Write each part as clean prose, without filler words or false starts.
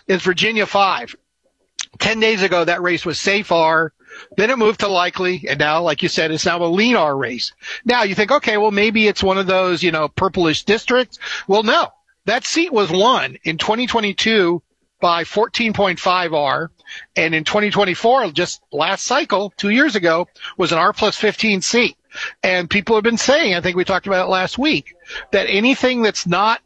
is Virginia 5. 10 days ago, that race was safe R. Then it moved to likely. And now, like you said, it's now a lean R race. Now you think, okay, well, maybe it's one of those, purplish districts. Well, no, that seat was won in 2022 by 14.5 R. And in 2024, just last cycle, 2 years ago, was an R plus 15 seat. And people have been saying, I think we talked about it last week, that anything that's not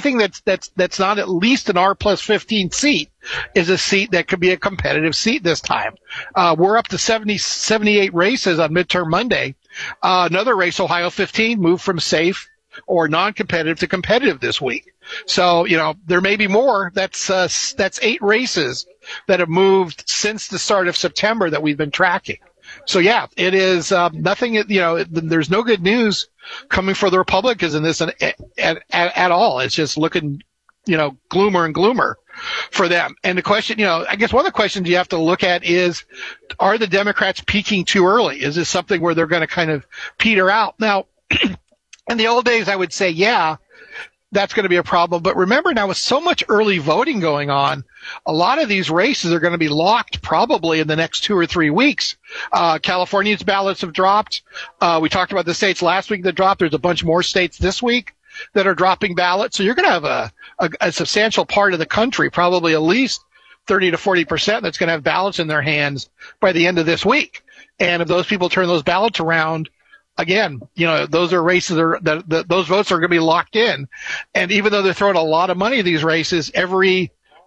at least an R plus 15 seat is a seat that could be a competitive seat this time. We're up to 78 races on midterm Monday. Another race, Ohio 15, moved from safe or non-competitive to competitive this week. So, there may be more. That's 8 races that have moved since the start of September that we've been tracking. So yeah, it is nothing. There's no good news coming for the Republicans in this at all. It's just looking, gloomer and gloomer for them. And the question, I guess one of the questions you have to look at is, are the Democrats peaking too early? Is this something where they're going to kind of peter out? Now, in the old days, I would say, yeah, that's going to be a problem. But remember now, with so much early voting going on, a lot of these races are going to be locked probably in the next 2 or 3 weeks. California's ballots have dropped. We talked about the states last week that dropped. There's a bunch more states this week that are dropping ballots. So you're going to have a substantial part of the country, probably at least 30 to 40% that's going to have ballots in their hands by the end of this week. And if those people turn those ballots around, again, those are races that those votes are going to be locked in. And even though they're throwing a lot of money at these races, every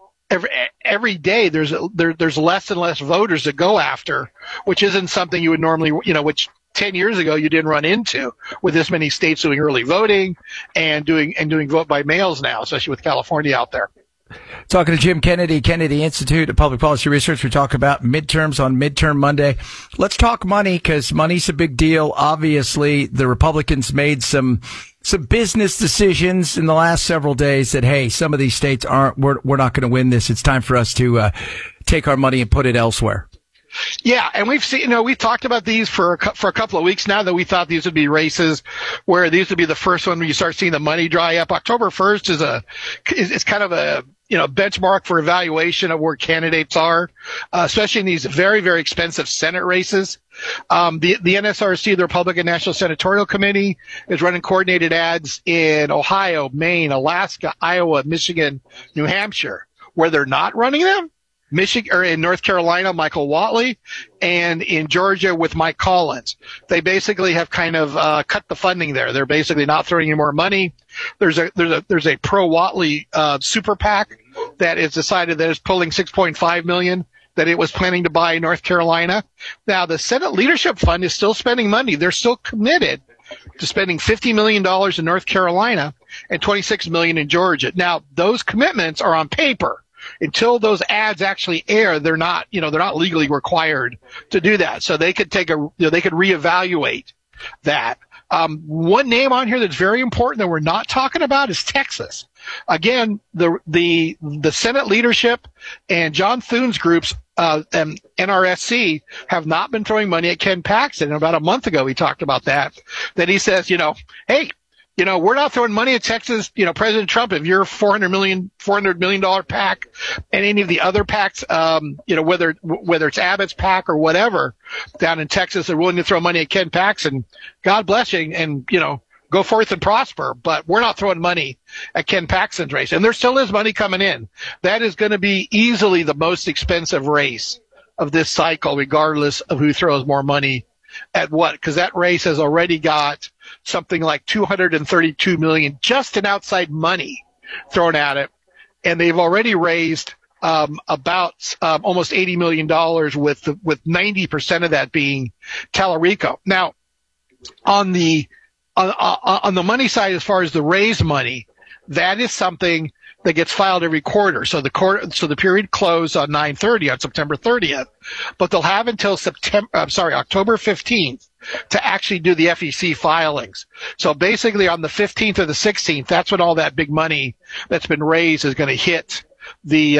day there's less and less voters to go after, which isn't something you would normally, which 10 years ago you didn't run into with this many states doing early voting and doing vote by mails now, especially with California out there. Talking to Jim Kennedy, Kennedy Institute of Public Policy Research. We talk about midterms on Midterm Monday. Let's talk money, because money's a big deal. Obviously, the Republicans made some business decisions in the last several days that, hey, some of these states we're not going to win this. It's time for us to take our money and put it elsewhere. Yeah, and we've seen, we've talked about these for a couple of weeks now, that we thought these would be races where these would be the first one where you start seeing the money dry up. October 1st is kind of a benchmark for evaluation of where candidates are, especially in these very, very expensive Senate races. The NSRC, the Republican National Senatorial Committee, is running coordinated ads in Ohio, Maine, Alaska, Iowa, Michigan, New Hampshire. Where they're not running them, Michigan, or in North Carolina, Michael Whatley, and in Georgia with Mike Collins. They basically have kind of cut the funding there. They're basically not throwing any more money. There's a pro Whatley super PAC that has decided that it's pulling $6.5 million that it was planning to buy in North Carolina. Now, the Senate Leadership Fund is still spending money. They're still committed to spending $50 million in North Carolina and $26 million in Georgia. Now, those commitments are on paper. Until those ads actually air, they're not legally required to do that. So they could they could reevaluate that. One name on here that's very important that we're not talking about is Texas. Again, the Senate leadership and John Thune's groups, and NRSC have not been throwing money at Ken Paxton. And about a month ago, he talked about that he says, hey, we're not throwing money at Texas. President Trump, if you're $400 million PAC and any of the other PACs, whether it's Abbott's PAC or whatever down in Texas are willing to throw money at Ken Paxton, God bless you and, go forth and prosper. But we're not throwing money at Ken Paxton's race. And there still is money coming in. That is going to be easily the most expensive race of this cycle, regardless of who throws more money at what, because that race has already got something like $232 million just in outside money thrown at it, and they've already raised about almost $80 million with 90% of that being Talarico. Now, on the money side, as far as the raised money, that is something that gets filed every quarter. So the period closed on 9/30 on September 30th, but they'll have until October 15th to actually do the FEC filings. So basically on the 15th or the 16th, that's when all that big money that's been raised is going to hit the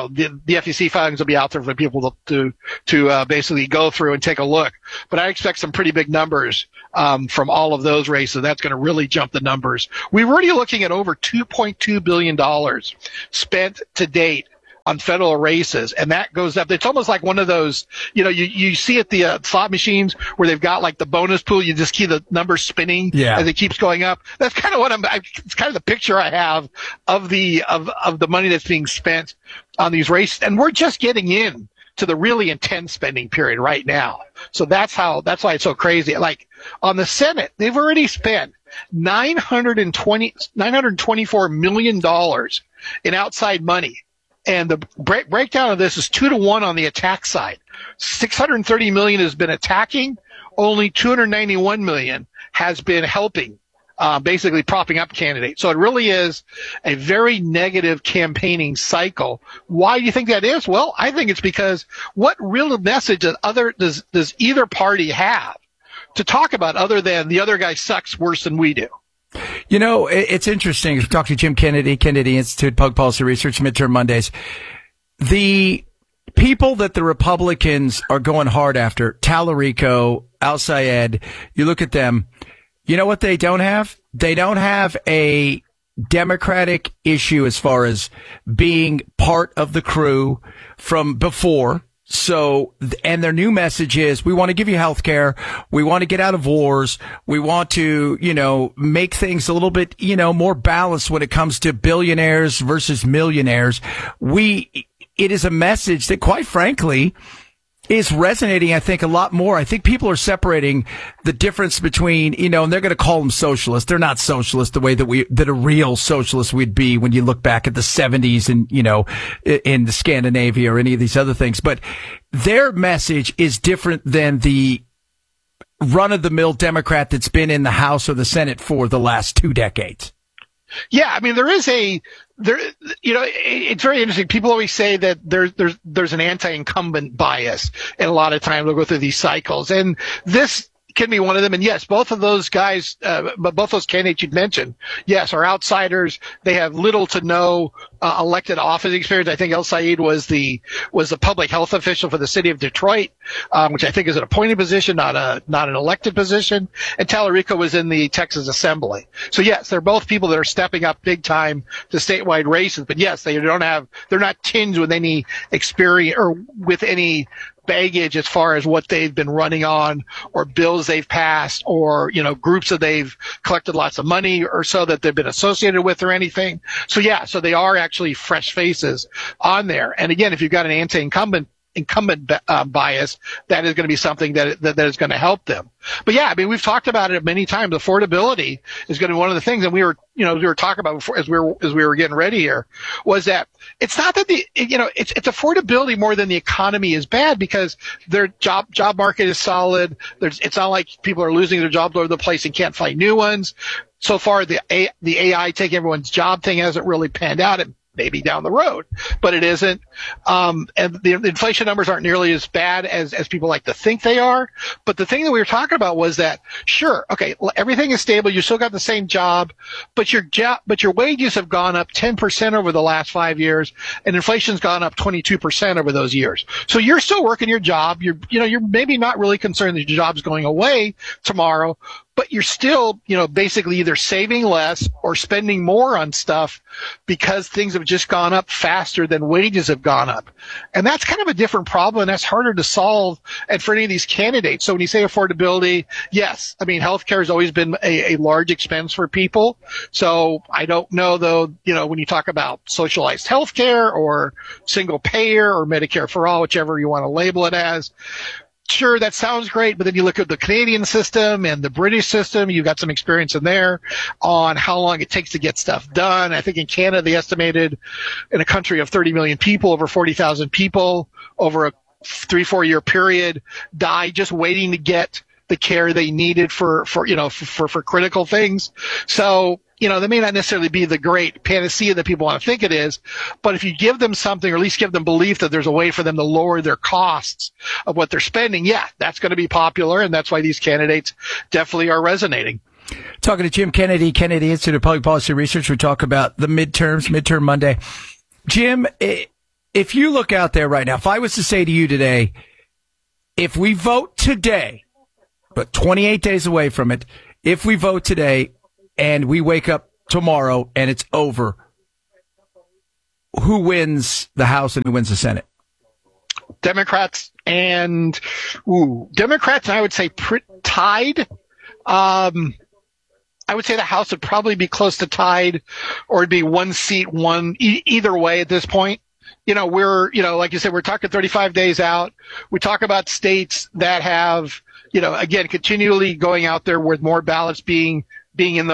FEC filings will be out there for people to basically go through and take a look. But I expect some pretty big numbers from all of those races. That's going to really jump the numbers. We're already looking at over $2.2 billion spent to date on federal races, and that goes up. It's almost like one of those, you see at the slot machines where they've got like the bonus pool. You just keep the numbers spinning as it keeps going up. That's kind of what it's kind of the picture I have of the money that's being spent on these races, and we're just getting in to the really intense spending period right now. So that's why it's so crazy. Like on the Senate, they've already spent $924 million in outside money. And the breakdown of this is 2-to-1 on the attack side. 630 million has been attacking. Only 291 million has been helping, basically propping up candidates. So it really is a very negative campaigning cycle. Why do you think that is? Well, I think it's because what real message does either party have to talk about other than the other guy sucks worse than we do? It's interesting. We talked to Jim Kennedy, Kennedy Institute, Public Policy Research, Midterm Mondays. The people that the Republicans are going hard after, Tallarico, Al-Sayed, you look at them, you know what they don't have? They don't have a Democratic issue as far as being part of the crew from before. So, and their new message is, we want to give you health care. We want to get out of wars. We want to, make things a little bit, more balanced when it comes to billionaires versus millionaires. It is a message that, quite frankly, is resonating, I think, a lot more. I think people are separating the difference between, and they're going to call them socialists. They're not socialist the way that a real socialist would be when you look back at the 70s and, in Scandinavia or any of these other things. But their message is different than the run-of-the-mill Democrat that's been in the House or the Senate for the last 2 decades. Yeah, I mean, it's very interesting. People always say that there's an anti-incumbent bias, and a lot of times they'll go through these cycles. And this can be one of them. And yes, both of those guys, both those candidates you'd mentioned, yes, are outsiders. They have little to no elected office experience. I think El-Sayed was the public health official for the city of Detroit, which I think is an appointed position, not an elected position. And Tallarico was in the Texas Assembly. So yes, they're both people that are stepping up big time to statewide races. But yes, they're not tinged with any experience or with any baggage as far as what they've been running on or bills they've passed or, groups that they've collected lots of money or so that they've been associated with or anything. So yeah, so they are actually fresh faces on there. And again, if you've got an anti-incumbent bias, that is going to be something that is going to help them. But yeah, I mean, we've talked about it many times. Affordability is going to be one of the things, and we were talking about before as we were getting ready here, was that it's not that it's affordability more than the economy is bad, because their job market is solid. It's not like people are losing their jobs all over the place and can't find new ones. So far, the AI taking everyone's job thing hasn't really panned out. Maybe down the road, but it isn't. And the inflation numbers aren't nearly as bad as people like to think they are. But the thing that we were talking about was that, sure, okay, everything is stable. You still got the same job, but your wages have gone up 10% over the last 5 years, and inflation's gone up 22% over those years. So you're still working your job. You're maybe not really concerned that your job's going away tomorrow, but you're still, basically either saving less or spending more on stuff because things have just gone up faster than wages have gone up. And that's kind of a different problem, and that's harder to solve and for any of these candidates. So when you say affordability, yes, I mean, healthcare has always been a large expense for people. So I don't know, though, when you talk about socialized healthcare or single payer or Medicare for all, whichever you want to label it as, sure, that sounds great, but then you look at the Canadian system and the British system, you've got some experience in there on how long it takes to get stuff done. I think in Canada, they estimated in a country of 30 million people, over 40,000 people over a 3-4 year period died just waiting to get the care they needed for critical things. So, they may not necessarily be the great panacea that people want to think it is, but if you give them something, or at least give them belief that there's a way for them to lower their costs of what they're spending, yeah, that's going to be popular, and that's why these candidates definitely are resonating. Talking to Jim Kennedy, Kennedy Institute of Public Policy Research, we talk about the Midterm Monday. Jim, if you look out there right now, if I was to say to you today, if we vote today, but 28 days away from it, if we vote today, and we wake up tomorrow and it's over, who wins the House and who wins the Senate? Democrats and I would say tied. I would say the House would probably be close to tied, or it'd be one seat, either way at this point. Like you said, we're talking 35 days out. We talk about states that have, again, continually going out there with more ballots being in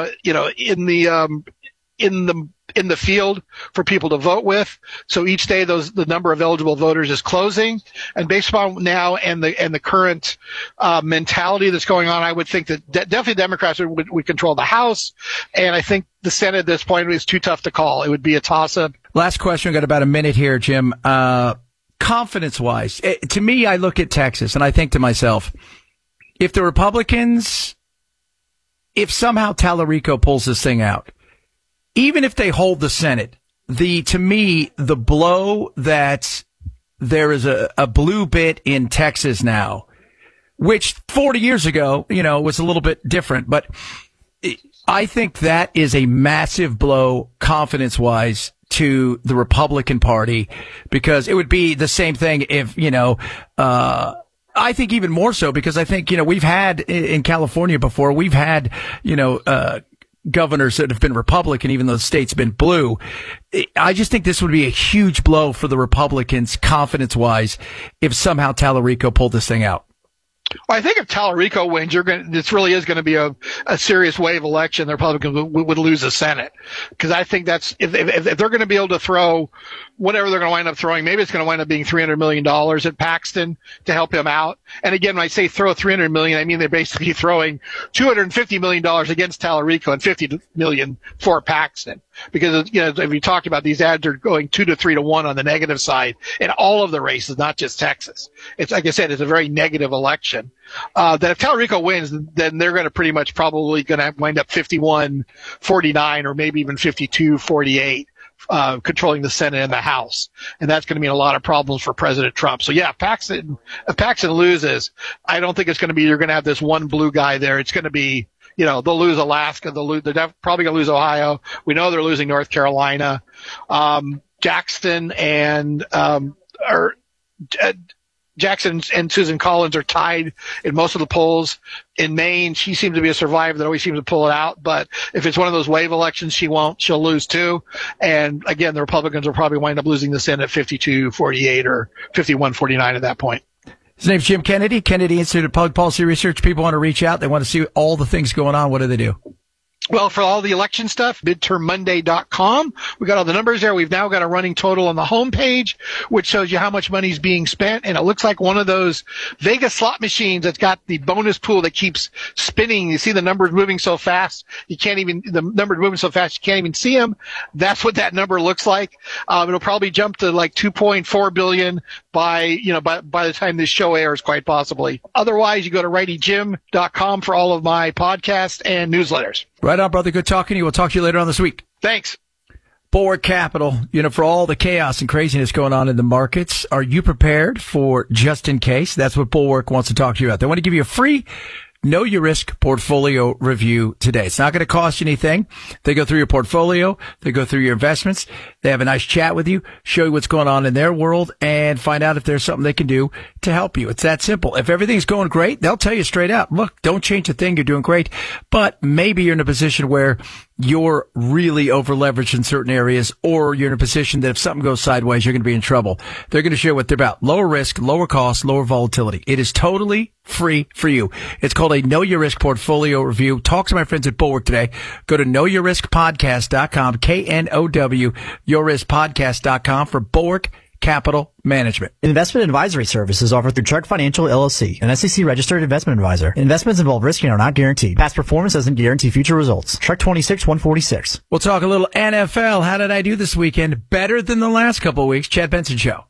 the field for people to vote with. So each day the number of eligible voters is closing. And based upon now and the current mentality that's going on, I would think that definitely Democrats would control the House. And I think the Senate at this point is too tough to call. It would be a toss-up. Last question. We've got about a minute here, Jim. Confidence-wise, to me, I look at Texas and I think to myself, if the Republicans, if somehow Tallarico pulls this thing out, even if they hold the Senate, to me, the blow that there is a blue bit in Texas now, which 40 years ago, was a little bit different, but I think that is a massive blow confidence-wise to the Republican Party, because it would be the same thing if, I think even more so, because I think, we've had in California before, we've had, governors that have been Republican, even though the state's been blue. I just think this would be a huge blow for the Republicans confidence-wise if somehow Tallarico pulled this thing out. Well, I think if Tallarico wins, this really is going to be a serious wave election. The Republicans would lose the Senate, because I think that's if they're going to be able to throw whatever they're going to wind up throwing, maybe it's going to wind up being $300 million at Paxton to help him out. And again, when I say throw $300 million, I mean they're basically throwing $250 million against Tallarico and $50 million for Paxton. Because, if you talked about, these ads are going 2 to 3 to 1 on the negative side in all of the races, not just Texas. It's, like I said, it's a very negative election. That if Tallarico wins, then they're going to pretty much probably going to wind up 51-49 or maybe even 52-48. Controlling the Senate and the House. And that's going to mean a lot of problems for President Trump. So yeah, if Paxton loses, I don't think it's going to be, you're going to have this one blue guy there. It's going to be, they'll lose Alaska. They're probably going to lose Ohio. We know they're losing North Carolina. Jackson and Susan Collins are tied in most of the polls. In Maine, she seems to be a survivor that always seems to pull it out. But if it's one of those wave elections, she won't. She'll lose too. And again, the Republicans will probably wind up losing the Senate 52-48 or 51-49 at that point. His name's Jim Kennedy, Kennedy Institute of Public Policy Research. People want to reach out. They want to see all the things going on. What do they do? Well, for all the election stuff, midtermmonday.com. We got all the numbers there. We've now got a running total on the homepage, which shows you how much money is being spent. And it looks like one of those Vegas slot machines that's got the bonus pool that keeps spinning. You see the numbers moving so fast, you can't even see them. That's what that number looks like. It'll probably jump to like 2.4 billion by the time this show airs, quite possibly. Otherwise, you go to rightyjim.com for all of my podcasts and newsletters. Right on, brother. Good talking to you. We'll talk to you later on this week. Thanks. Bulwark Capital, for all the chaos and craziness going on in the markets, are you prepared for just in case? That's what Bulwark wants to talk to you about. They want to give you a free Know Your Risk portfolio review today. It's not going to cost you anything. They go through your portfolio. They go through your investments. They have a nice chat with you, show you what's going on in their world, and find out if there's something they can do to help you. It's that simple. If everything's going great, they'll tell you straight out, look, don't change a thing. You're doing great. But maybe you're in a position where you're really over leveraged in certain areas, or you're in a position that if something goes sideways, you're going to be in trouble. They're going to show what they're about. Lower risk, lower cost, lower volatility. It is totally free for you. It's called a Know Your Risk portfolio review. Talk to my friends at Bulwark today. Go to knowyourriskpodcast.com, KNOW, yourriskpodcast.com for Bulwark Capital Management. Investment advisory services offered through Chuck Financial LLC, an SEC registered investment advisor. Investments involve risk and are not guaranteed. Past performance doesn't guarantee future results. Chuck 26-146. We'll talk a little NFL. How did I do this weekend? Better than the last couple of weeks. Chad Benson Show.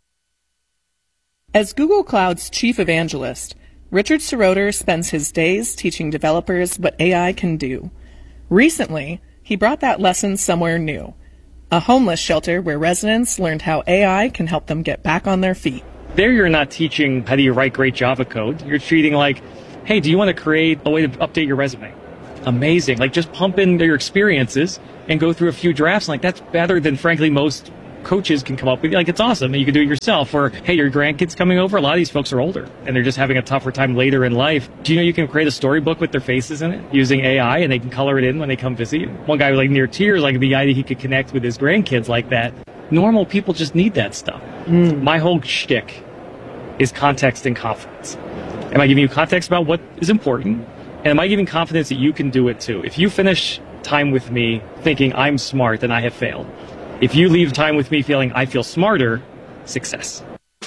As Google Cloud's chief evangelist, Richard Seroter spends his days teaching developers what AI can do. Recently, he brought that lesson somewhere new. A homeless shelter where residents learned how AI can help them get back on their feet. There you're not teaching how do you write great Java code. You're treating like, hey, do you want to create a way to update your resume? Amazing. Like just pump in your experiences and go through a few drafts. Like that's better than frankly most coaches can come up with. Like, it's awesome, and you can do it yourself. Or, hey, your grandkids coming over. A lot of these folks are older, and they're just having a tougher time later in life. Do you know you can create a storybook with their faces in it using AI, and they can color it in when they come visit you? One guy was like near tears, like the idea he could connect with his grandkids like that. Normal people just need that stuff. My whole shtick is context and confidence. Am I giving you context about what is important? And am I giving confidence that you can do it too? If you finish time with me thinking I'm smart, then I have failed. If you leave time with me feeling I feel smarter, success.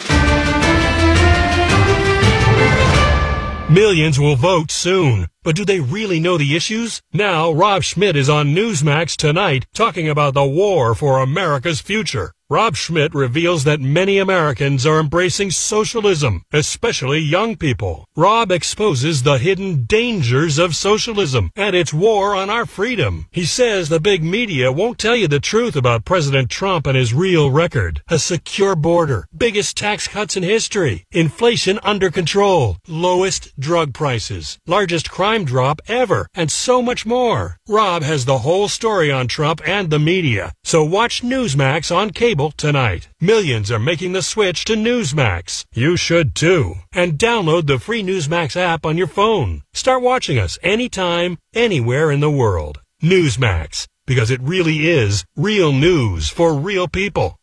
Millions will vote soon. But do they really know the issues? Now, Rob Schmidt is on Newsmax tonight talking about the war for America's future. Rob Schmidt reveals that many Americans are embracing socialism, especially young people. Rob exposes the hidden dangers of socialism and its war on our freedom. He says the big media won't tell you the truth about President Trump and his real record. A secure border, biggest tax cuts in history, inflation under control, lowest drug prices, largest crime drop ever, and so much more. Rob has the whole story on Trump and the media. So watch Newsmax on cable tonight. Millions are making the switch to Newsmax. You should too. And download the free Newsmax app on your phone. Start watching us anytime, anywhere in the world. Newsmax, because it really is real news for real people.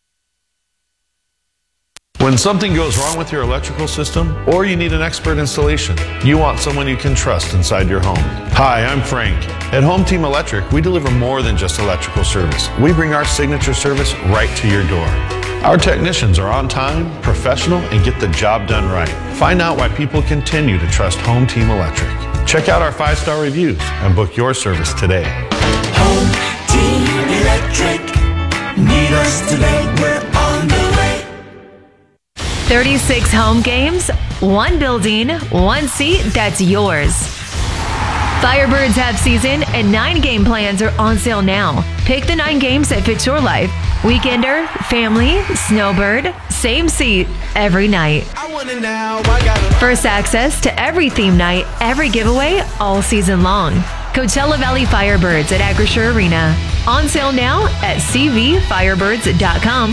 When something goes wrong with your electrical system, or you need an expert installation, you want someone you can trust inside your home. Hi, I'm Frank. At Home Team Electric, we deliver more than just electrical service. We bring our signature service right to your door. Our technicians are on time, professional, and get the job done right. Find out why people continue to trust Home Team Electric. Check out our 5-star reviews and book your service today. Home Team Electric. Need us today, we're on the way. 36 home games, one building, one seat that's yours. Firebirds have season and 9 game plans are on sale now. Pick the 9 games that fit your life. Weekender, family, snowbird, same seat, every night. First access to every theme night, every giveaway, all season long. Coachella Valley Firebirds at Acrisure Arena. On sale now at cvfirebirds.com.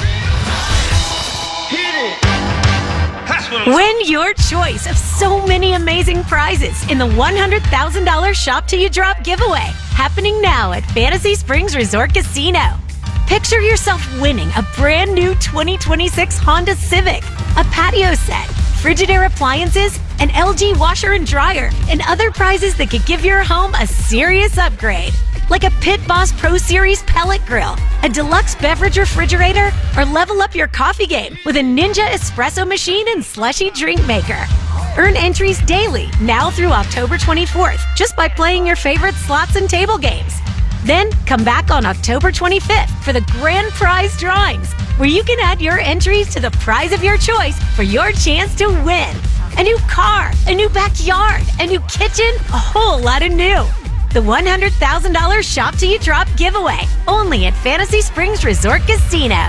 Win your choice of so many amazing prizes in the $100,000 Shop Till You Drop giveaway, happening now at Fantasy Springs Resort Casino. Picture yourself winning a brand new 2026 Honda Civic, a patio set, Frigidaire appliances, an LG washer and dryer, and other prizes that could give your home a serious upgrade. Like a Pit Boss Pro Series pellet grill, a deluxe beverage refrigerator, or level up your coffee game with a Ninja espresso machine and slushy drink maker. Earn entries daily now through October 24th just by playing your favorite slots and table games. Then come back on October 25th for the grand prize drawings, where you can add your entries to the prize of your choice for your chance to win. A new car, a new backyard, a new kitchen, a whole lot of new. The $100,000 Shop Till You Drop giveaway, only at Fantasy Springs Resort Casino.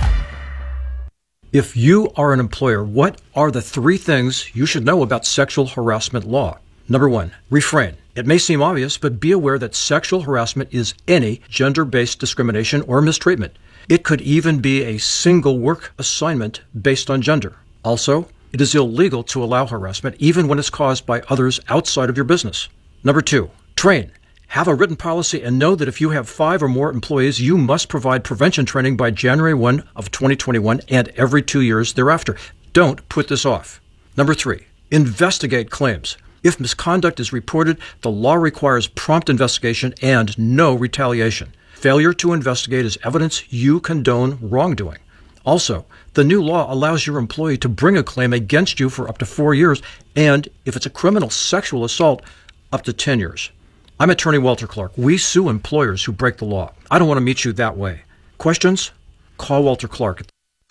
If you are an employer, what are the 3 things you should know about sexual harassment law? Number 1, refrain. It may seem obvious, but be aware that sexual harassment is any gender-based discrimination or mistreatment. It could even be a single work assignment based on gender. Also, it is illegal to allow harassment even when it's caused by others outside of your business. Number 2, train. Have a written policy and know that if you have 5 or more employees, you must provide prevention training by January 1 of 2021 and every 2 years thereafter. Don't put this off. Number 3, investigate claims. If misconduct is reported, the law requires prompt investigation and no retaliation. Failure to investigate is evidence you condone wrongdoing. Also, the new law allows your employee to bring a claim against you for up to 4 years, and if it's a criminal sexual assault, up to 10 years. I'm attorney Walter Clark. We sue employers who break the law. I don't want to meet you that way. Questions? Call Walter Clark.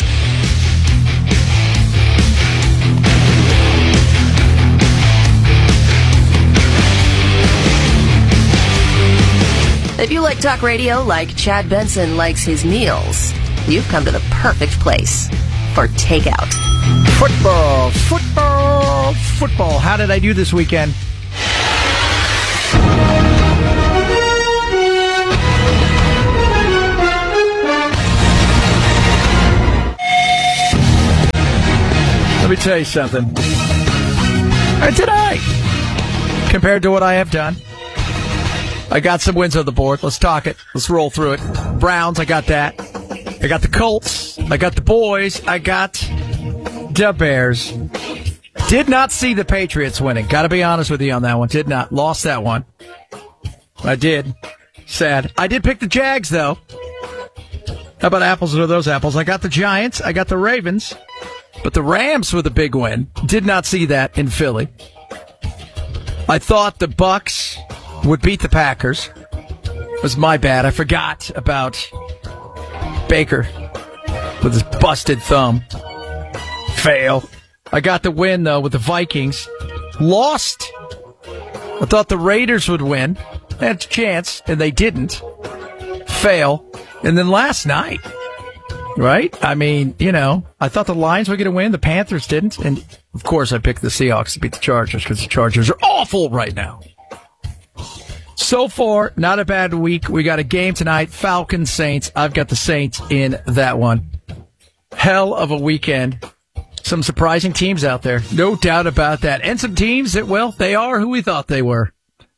If you like talk radio like Chad Benson likes his meals, you've come to the perfect place for takeout. Football. How did I do this weekend? me tell you something. Tonight, compared to what I have done, I got some wins on the board. Let's talk it. Let's roll through it. Browns, I got that. I got the Colts. I got the boys. I got the Bears. Did not see the Patriots winning. Got to be honest with you on that one. Did not. Lost that one. I did. Sad. I did pick the Jags, though. How about apples or those apples? I got the Giants. I got the Ravens. But the Rams were the big win. Did not see that in Philly. I thought the Bucks would beat the Packers. It was my bad. I forgot about Baker with his busted thumb. Fail. I got the win, though, with the Vikings. Lost. I thought the Raiders would win. They had a chance, and they didn't. Fail. And then last night, right? I mean, you know, I thought the Lions were going to win. The Panthers didn't. And, of course, I picked the Seahawks to beat the Chargers because the Chargers are awful right now. So far, not a bad week. We got a game tonight, Falcons-Saints. I've got the Saints in that one. Hell of a weekend. Some surprising teams out there. No doubt about that. And some teams that, well, they are who we thought they were.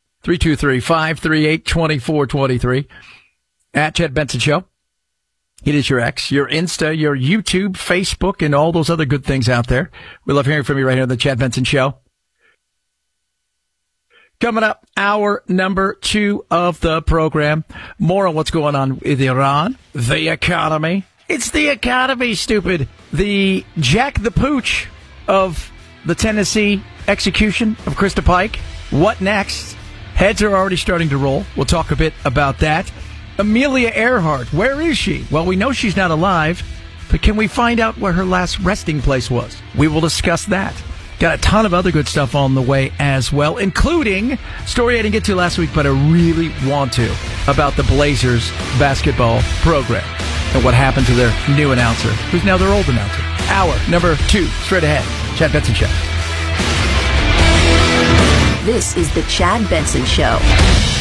323-538-2423. At Chad Benson Show. It is your X, your Insta, your YouTube, Facebook, and all those other good things out there. We love hearing from you right here on the Chad Benson Show. Coming up, hour number 2 of the program. More on what's going on with Iran, the economy. It's the economy, stupid. The Jack the Pooch of the Tennessee execution of Krista Pike. What next? Heads are already starting to roll. We'll talk a bit about that. Amelia Earhart, where is she? Well, we know she's not alive, but can we find out where her last resting place was? We will discuss that. Got a ton of other good stuff on the way as well, including story I didn't get to last week, but I really want to, about the Blazers basketball program and what happened to their new announcer, who's now their old announcer. Hour number 2, straight ahead. Chad Benson Show. This is the Chad Benson Show.